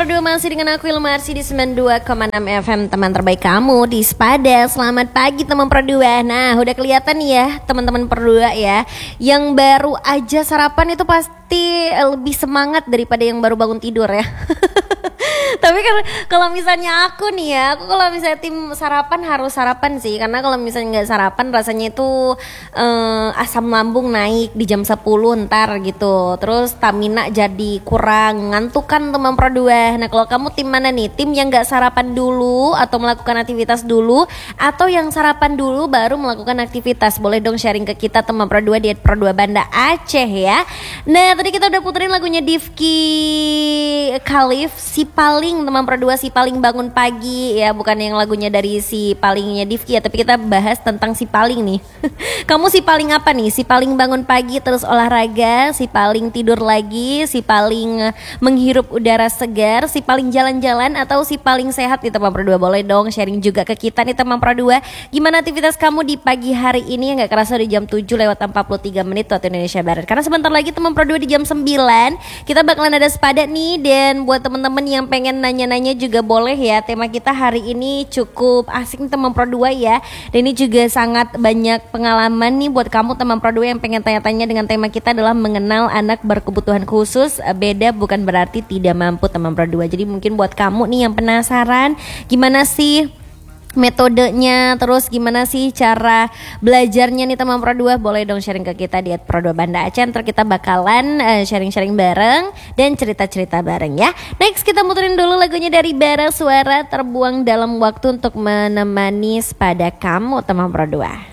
Pro 2 masih dengan aku Ilma Arsi di 92,6 FM, teman terbaik kamu di Sepada. Selamat pagi teman Pro 2. Nah, udah kelihatan nih ya teman-teman Pro 2 ya. Yang baru aja sarapan itu pasti lebih semangat daripada yang baru bangun tidur ya. Tapi kan kalau misalnya aku nih ya, aku kalau misalnya tim sarapan harus sarapan sih, karena kalau misalnya nggak sarapan rasanya itu asam lambung naik di jam 10 ntar gitu. Terus stamina jadi kurang, ngantuk kan teman Pro 2. Nah kalau kamu tim mana nih? Tim yang nggak sarapan dulu atau melakukan aktivitas dulu, atau yang sarapan dulu baru melakukan aktivitas? Boleh dong sharing ke kita teman Pro 2 di Pro 2 Banda Aceh ya. Nah tadi kita udah puterin lagunya Difki Khalif, Si Paling teman Pro 2, Si Paling bangun pagi ya, bukan yang lagunya dari Si Palingnya Difki ya, tapi kita bahas tentang Si Paling nih. Kamu Si Paling apa nih? Si Paling bangun pagi terus olahraga, Si Paling tidur lagi, Si Paling menghirup udara segar, Si Paling jalan-jalan, atau Si Paling sehat nih teman Pro 2? Boleh dong sharing juga ke kita nih teman Pro 2. Gimana aktivitas kamu di pagi hari ini? Nggak kerasa di jam 7:43 waktu Indonesia Barat, karena sebentar lagi teman Pro 2 di jam 9 kita bakalan ada Sepada nih. Dan buat teman-teman yang pengen nanya-nanya juga boleh ya. Tema kita hari ini cukup asik teman Pro 2 ya. Dan ini juga sangat banyak pengalaman nih buat kamu teman Pro 2 yang pengen tanya-tanya dengan tema kita adalah mengenal anak berkebutuhan khusus. Beda bukan berarti tidak mampu teman Pro 2. Jadi mungkin buat kamu nih yang penasaran gimana sih metodenya, terus gimana sih cara belajarnya nih teman Pro 2, boleh dong sharing ke kita di Pro 2 Banda Aceh. Ntar kita bakalan sharing-sharing bareng dan cerita-cerita bareng ya. Next kita muterin dulu lagunya dari Bara Suara, Terbuang Dalam Waktu untuk menemani Sepada kamu teman Pro 2.